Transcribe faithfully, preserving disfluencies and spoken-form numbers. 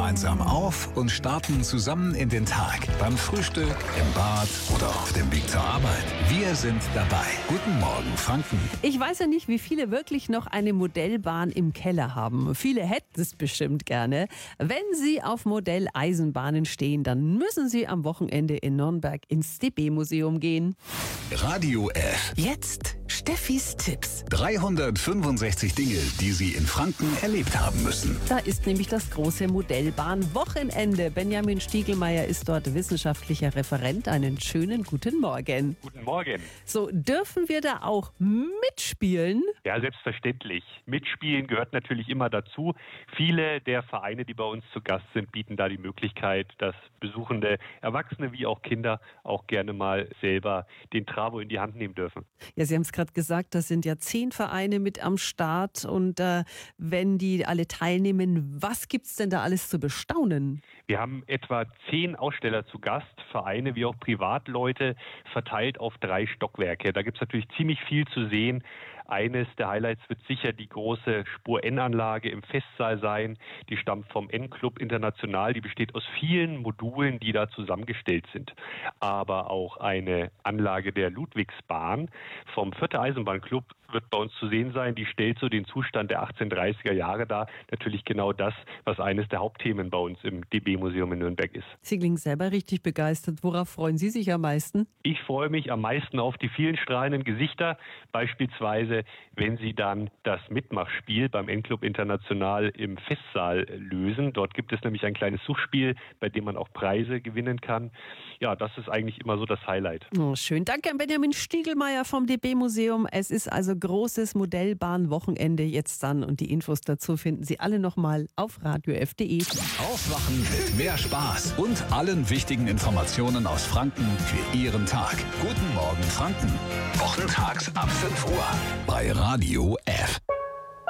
gemeinsam auf und starten zusammen in den Tag. Beim Frühstück, im Bad oder auf dem Weg zur Arbeit. Wir sind dabei. Guten Morgen, Franken. Ich weiß ja nicht, wie viele wirklich noch eine Modellbahn im Keller haben. Viele hätten es bestimmt gerne. Wenn Sie auf Modelleisenbahnen stehen, dann müssen Sie am Wochenende in Nürnberg ins D B-Museum gehen. Radio F. Jetzt Steffis Tipps. dreihundertfünfundsechzig Dinge, die Sie in Franken erlebt haben müssen. Da ist nämlich das große Modellbahn-Wochenende. Benjamin Stiegelmeier ist dort wissenschaftlicher Referent. Einen schönen guten Morgen. Guten Morgen. So, dürfen wir da auch mitspielen? Ja, selbstverständlich. Mitspielen gehört natürlich immer dazu. Viele der Vereine, die bei uns zu Gast sind, bieten da die Möglichkeit, dass besuchende Erwachsene wie auch Kinder auch gerne mal selber den Travo in die Hand nehmen dürfen. Ja, Sie haben es gerade gesagt, das sind ja zehn Vereine mit am Start. Und äh, wenn die alle teilnehmen, was gibt es denn da alles zu bestaunen? Wir haben etwa zehn Aussteller zu Gast, Vereine wie auch Privatleute, verteilt auf drei Stockwerke. Da gibt es natürlich ziemlich viel zu sehen. Eines der Highlights wird sicher die große Spur-N-Anlage im Festsaal sein. Die stammt vom N-Club International. Die besteht aus vielen Modulen, die da zusammengestellt sind. Aber auch eine Anlage der Ludwigsbahn vom Vierter Eisenbahnclub wird bei uns zu sehen sein. Die stellt so den Zustand der achtzehnhundertdreißiger Jahre dar. Natürlich genau das, was eines der Hauptthemen bei uns im D B-Museum in Nürnberg ist. Sie klingen selber richtig begeistert. Worauf freuen Sie sich am meisten? Ich freue mich am meisten auf die vielen strahlenden Gesichter. Beispielsweise, wenn Sie dann das Mitmachspiel beim N-Club International im Festsaal lösen. Dort gibt es nämlich ein kleines Suchspiel, bei dem man auch Preise gewinnen kann. Ja, das ist eigentlich immer so das Highlight. Oh, schön. Danke an Benjamin Stiegelmeier vom D B-Museum. Es ist also großes Modellbahn-Wochenende jetzt dann und die Infos dazu finden Sie alle nochmal auf radio f punkt de. Aufwachen mit mehr Spaß und allen wichtigen Informationen aus Franken für Ihren Tag. Guten Morgen, Franken. Wochentags ab fünf Uhr bei Radio